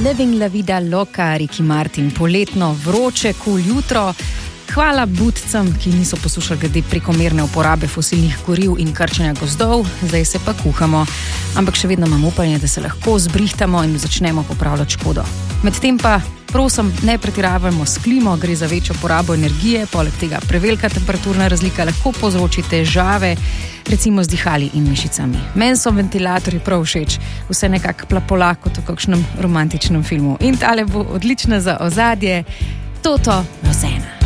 Living la vida loca, Ricky Martin, poletno, vroče, cool jutro. Hvala budcem, ki niso poslušali glede prekomerne uporabe fosilnih goriv in krčenja gozdov, zdaj se pa kuhamo. Ampak še vedno imam upanje, da se lahko zbrihtamo in začnemo popravljati škodo. Medtem pa, prosim, ne pretiravajmo s klimo, gre za večjo porabo energije, poleg tega prevelika temperaturna razlika lahko povzroči težave, recimo z dihali in mišicami. Meni so ventilatorji prav všeč, vse nekako plapola kot v kakšnem romantičnem filmu. In tale bo odlična za ozadje, Toto Rozena.